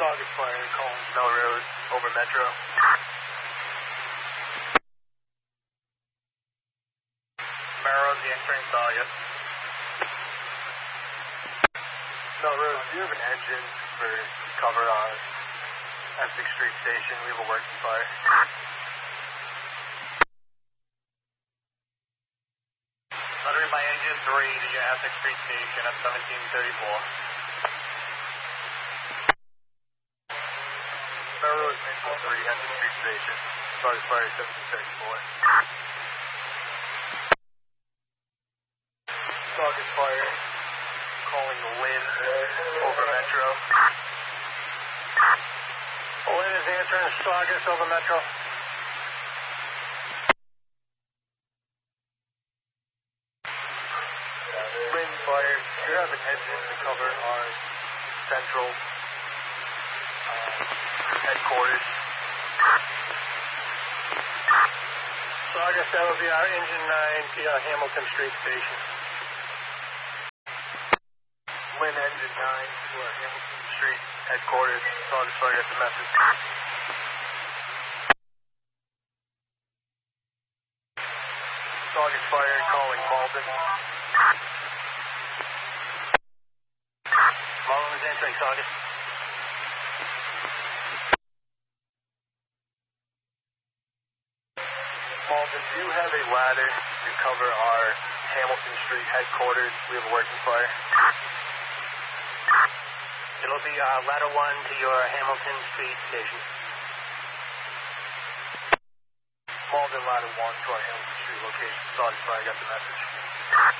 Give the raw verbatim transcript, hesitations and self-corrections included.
Saugus Fire, calling Melrose over Metro. Melrose, the entering Saugus. Melrose, do you have an engine for cover on Essex Street Station? We have a working fire. Lettering my engine three to your Essex Street Station at seventeen thirty-four. Melrose, engine three, Essex Street Station. Saugus Fire, seventeen thirty-four. Saugus Fire, calling Lynn over Metro. Lynn is answering Saugus over Metro. Lynn Fire, do you have an engine to cover our central uh, headquarters? Saugus, that will be our engine nine to our Hamilton Street Station. Lynn, engine nine to our Hamilton Street headquarters. Saugus Fire, get the message. Saugus Fire, calling Malden. Malden is answering Saugus. Malden, do you have a ladder to cover our Hamilton Street headquarters? We have a working fire. It'll be uh, ladder one to your Hamilton Street Station. Malden, ladder one to our Hamilton Street location. Saugus Fire, got the message.